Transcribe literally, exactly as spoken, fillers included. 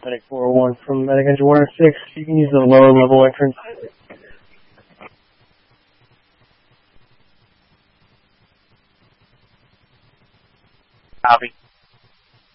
Medic four oh one from Medic Engine one oh six. You can use the lower level entrance. Copy.